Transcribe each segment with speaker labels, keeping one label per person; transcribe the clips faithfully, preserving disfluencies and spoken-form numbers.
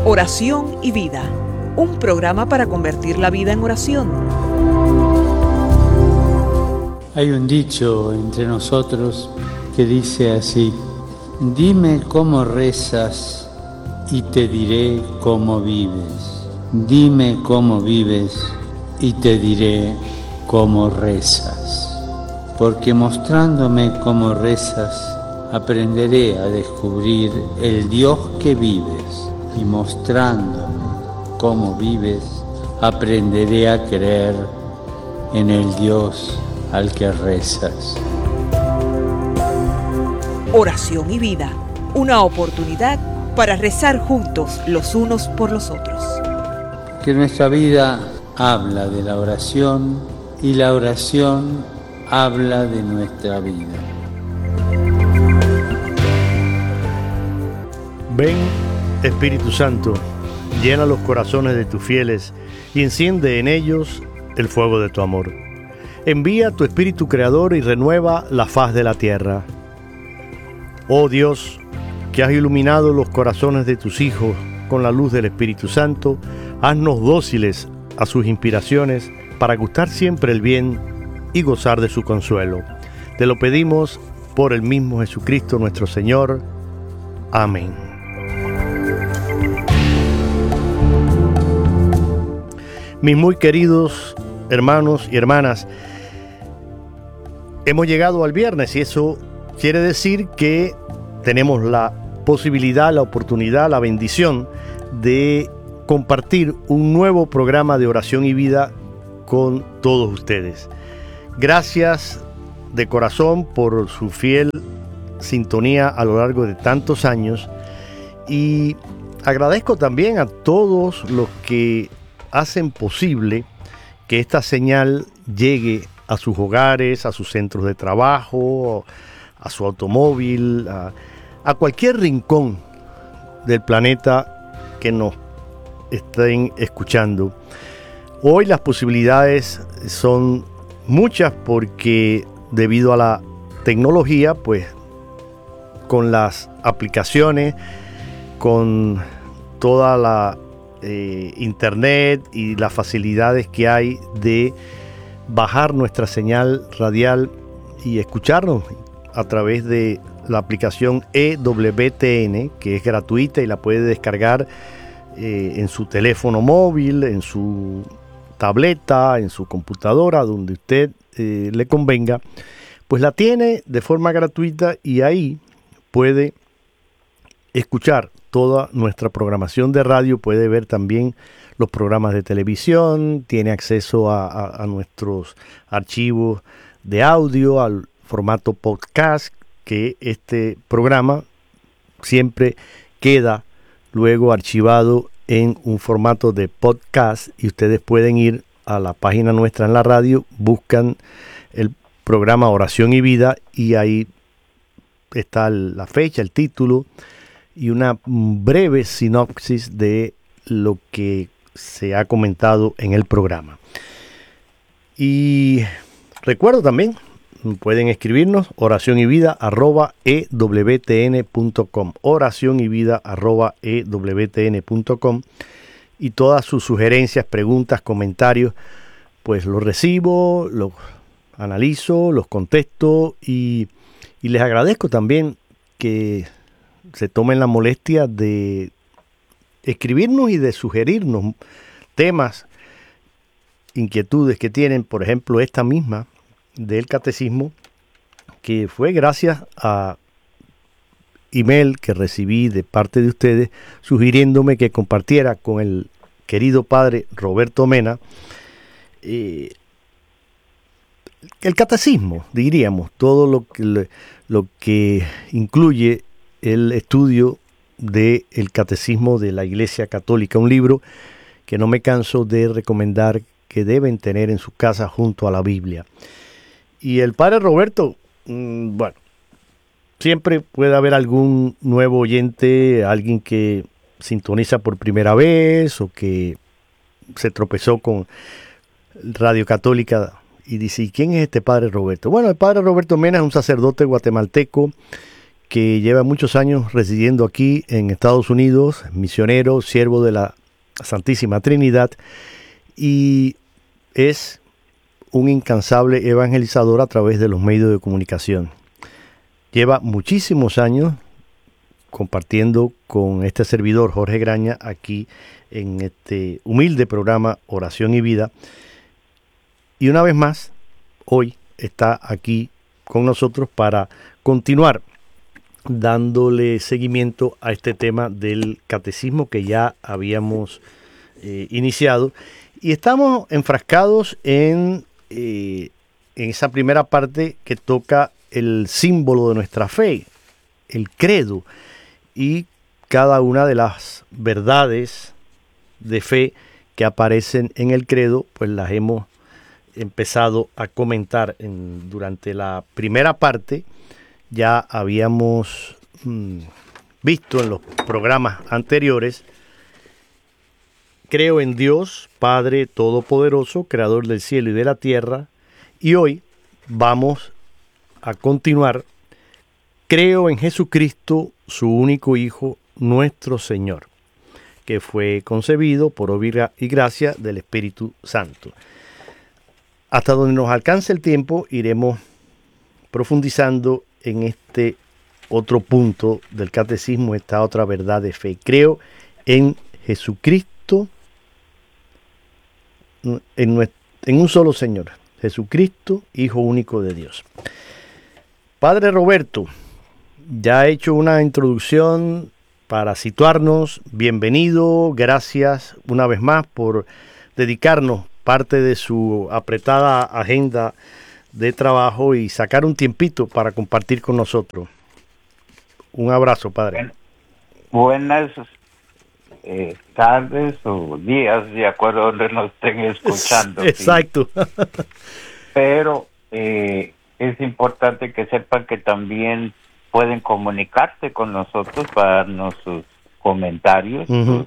Speaker 1: Oración y Vida, un programa para convertir la vida en oración.
Speaker 2: Hay un dicho entre nosotros que dice así: dime cómo rezas y te diré cómo vives. Dime cómo vives y te diré cómo rezas. Porque mostrándome cómo rezas, aprenderé a descubrir el Dios que vives. Y mostrándome cómo vives, aprenderé a creer en el Dios al que rezas.
Speaker 1: Oración y Vida, una oportunidad para rezar juntos los unos por los otros.
Speaker 2: Que nuestra vida habla de la oración y la oración habla de nuestra vida.
Speaker 3: Ven, Espíritu Santo, llena los corazones de tus fieles y enciende en ellos el fuego de tu amor. Envía tu Espíritu Creador y renueva la faz de la tierra. Oh Dios, que has iluminado los corazones de tus hijos con la luz del Espíritu Santo, haznos dóciles a sus inspiraciones para gustar siempre el bien y gozar de su consuelo. Te lo pedimos por el mismo Jesucristo nuestro Señor. Amén. Mis muy queridos hermanos y hermanas, hemos llegado al viernes y eso quiere decir que tenemos la posibilidad, la oportunidad, la bendición de compartir un nuevo programa de Oración y Vida con todos ustedes. Gracias de corazón por su fiel sintonía a lo largo de tantos años y agradezco también a todos los que hacen posible que esta señal llegue a sus hogares, a sus centros de trabajo, a su automóvil, a, a cualquier rincón del planeta que nos estén escuchando. Hoy las posibilidades son muchas porque debido a la tecnología, pues con las aplicaciones, con toda la eh, internet y las facilidades que hay de bajar nuestra señal radial y escucharnos a través de la aplicación E W T N, que es gratuita y la puede descargar eh, en su teléfono móvil, en su tableta, en su computadora, donde usted eh, le convenga, pues la tiene de forma gratuita y ahí puede escuchar toda nuestra programación de radio, puede ver también los programas de televisión, tiene acceso a, a, a nuestros archivos de audio, al formato podcast, que este programa siempre queda luego archivado en un formato de podcast y ustedes pueden ir a la página nuestra en la radio, buscan el programa Oración y Vida y ahí está la fecha, el título y una breve sinopsis de lo que se ha comentado en el programa. Y recuerdo también, pueden escribirnos oración y vida arroba e w t n punto com, oración y vida arroba e w t n punto com, y todas sus sugerencias, preguntas, comentarios, pues los recibo, los analizo, los contesto y, y les agradezco también que se tomen la molestia de escribirnos y de sugerirnos temas, inquietudes que tienen, por ejemplo esta misma del catecismo, que fue gracias a email que recibí de parte de ustedes sugiriéndome que compartiera con el querido padre Roberto Mena eh, el catecismo, diríamos, todo lo que, lo que incluye el estudio del catecismo de la Iglesia Católica, un libro que no me canso de recomendar que deben tener en su casa junto a la Biblia. Y el padre Roberto, mmm, bueno, siempre puede haber algún nuevo oyente, alguien que sintoniza por primera vez o que se tropezó con Radio Católica y dice, ¿y quién es este padre Roberto? Bueno, el padre Roberto Mena es un sacerdote guatemalteco que lleva muchos años residiendo aquí en Estados Unidos, misionero, siervo de la Santísima Trinidad, y es un incansable evangelizador a través de los medios de comunicación. Lleva muchísimos años compartiendo con este servidor, Jorge Graña, aquí en este humilde programa Oración y Vida. Y una vez más, hoy está aquí con nosotros para continuar dándole seguimiento a este tema del catecismo que ya habíamos eh, iniciado. Y estamos enfrascados en, eh, en esa primera parte que toca el símbolo de nuestra fe, el credo, y cada una de las verdades de fe que aparecen en el credo, pues las hemos empezado a comentar en, durante la primera parte. Ya habíamos mmm, visto en los programas anteriores: creo en Dios, Padre Todopoderoso, Creador del cielo y de la tierra. Y hoy vamos a continuar: creo en Jesucristo, su único Hijo, nuestro Señor, que fue concebido por obra y gracia del Espíritu Santo. Hasta donde nos alcance el tiempo, iremos profundizando en este otro punto del catecismo, esta otra verdad de fe. Creo en Jesucristo, en, nuestro, en un solo Señor, Jesucristo, Hijo único de Dios. Padre Roberto, ya he hecho una introducción para situarnos. Bienvenido, gracias una vez más por dedicarnos parte de su apretada agenda de trabajo y sacar un tiempito para compartir con nosotros. Un abrazo, Padre.
Speaker 4: Buenas eh, tardes o días, de acuerdo a donde nos estén escuchando.
Speaker 3: Exacto.
Speaker 4: ¿Sí? Pero eh, es importante que sepan que también pueden comunicarse con nosotros para darnos sus comentarios, uh-huh. sus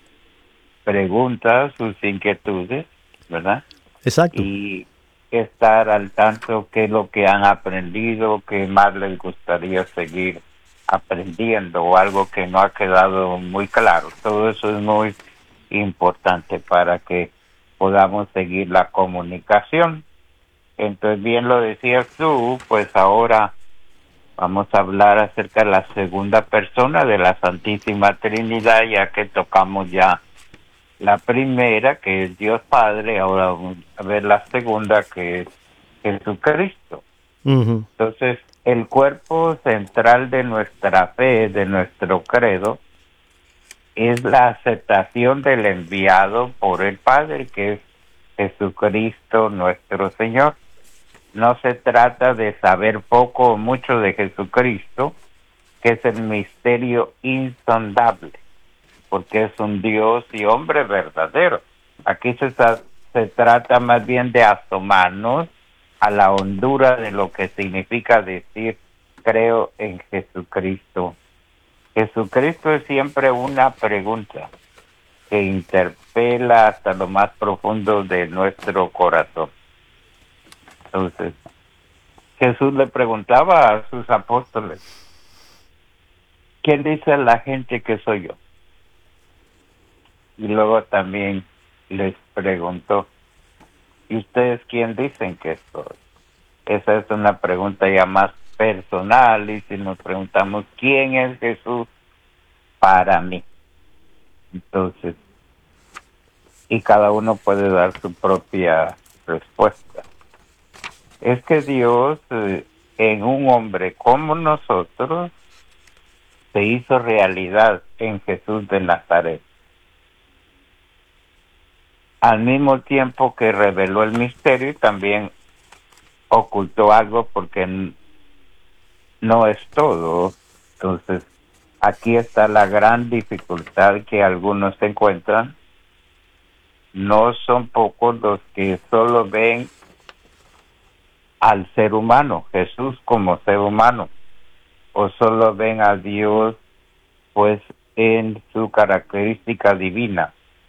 Speaker 4: preguntas, sus inquietudes, ¿verdad?
Speaker 3: Exacto.
Speaker 4: Y estar al tanto qué es lo que han aprendido, qué más les gustaría seguir aprendiendo o algo que no ha quedado muy claro. Todo eso es muy importante para que podamos seguir la comunicación. Entonces, bien lo decías tú, pues ahora vamos a hablar acerca de la segunda persona de la Santísima Trinidad, ya que tocamos ya la primera, que es Dios Padre. Ahora vamos a ver la segunda, que es Jesucristo. Uh-huh. Entonces, el cuerpo central de nuestra fe, de nuestro credo, es la aceptación del enviado por el Padre, que es Jesucristo nuestro Señor. No se trata de saber poco o mucho de Jesucristo, que es el misterio insondable, porque es un Dios y hombre verdadero. Aquí se, se trata más bien de asomarnos a la hondura de lo que significa decir creo en Jesucristo. Jesucristo es siempre una pregunta que interpela hasta lo más profundo de nuestro corazón. Entonces, Jesús le preguntaba a sus apóstoles: ¿quién dice la gente que soy yo? Y luego también les preguntó: ¿y ustedes quién dicen que soy? Esa es una pregunta ya más personal, y si nos preguntamos ¿quién es Jesús para mí? Entonces, y cada uno puede dar su propia respuesta. Es que Dios, eh, en un hombre como nosotros, se hizo realidad en Jesús de Nazaret. Al mismo tiempo que reveló el misterio, y también ocultó algo, porque no es todo. Entonces, aquí está la gran dificultad que algunos encuentran. No son pocos los que solo ven al ser humano, Jesús como ser humano, o solo ven a Dios pues en su característica divina,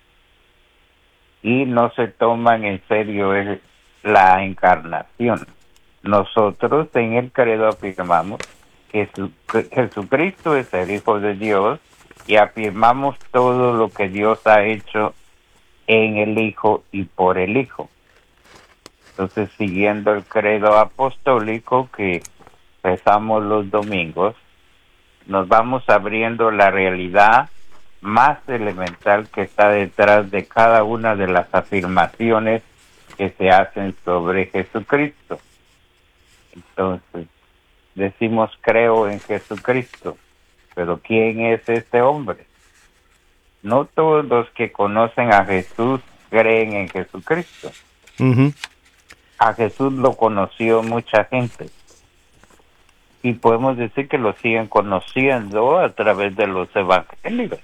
Speaker 4: y no se toman en serio el, la encarnación. Nosotros en el credo afirmamos que Jesucristo es el Hijo de Dios y afirmamos todo lo que Dios ha hecho en el Hijo y por el Hijo. Entonces, siguiendo el credo apostólico que rezamos los domingos, nos vamos abriendo la realidad más elemental que está detrás de cada una de las afirmaciones que se hacen sobre Jesucristo. Entonces, decimos creo en Jesucristo, pero ¿quién es este hombre? No todos los que conocen a Jesús creen en Jesucristo.
Speaker 3: Uh-huh.
Speaker 4: A Jesús lo conoció mucha gente. Y podemos decir que lo siguen conociendo a través de los evangelios.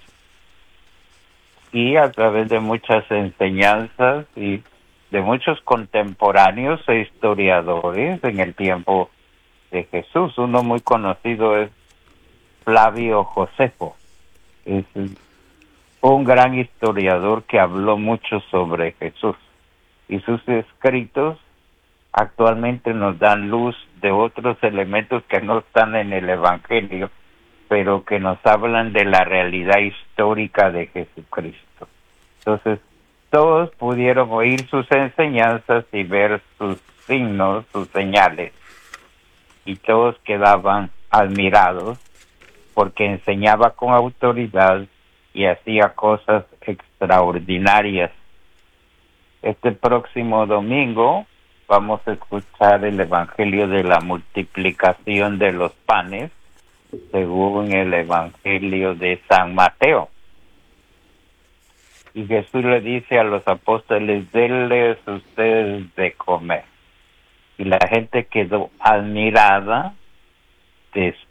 Speaker 4: Y a través de muchas enseñanzas y de muchos contemporáneos e historiadores en el tiempo de Jesús. Uno muy conocido es Flavio Josefo. Es un gran historiador que habló mucho sobre Jesús. Y sus escritos actualmente nos dan luz de otros elementos que no están en el Evangelio, pero que nos hablan de la realidad histórica de Jesucristo. Entonces, todos pudieron oír sus enseñanzas y ver sus signos, sus señales, y todos quedaban admirados porque enseñaba con autoridad y hacía cosas extraordinarias. Este próximo domingo vamos a escuchar el Evangelio de la multiplicación de los panes, según el Evangelio de San Mateo. Y Jesús le dice a los apóstoles, denles ustedes de comer. Y la gente quedó admirada